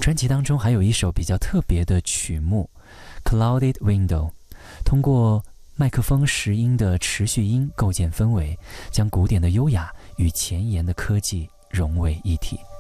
专辑当中还有一首比较特别的曲目 Clouded Window， 通过麦克风拾音的持续音构建氛围，将古典的优雅与前沿的科技融为一体。